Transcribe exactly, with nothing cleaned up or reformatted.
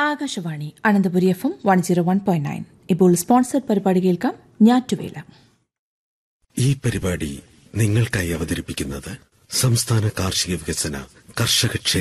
Akashvani Ananthapuri F M one zero one point nine. ഇപ്പോൾ sponsored പരിപാടി കേൾക്കാം. ഞാറ്റുവേല. ഈ പരിപാടി നിങ്ങൾക്കായി അവതരിപ്പിക്കുന്നത് സംസ്ഥാന കാർഷിക വികസന കർഷക ക്ഷേമ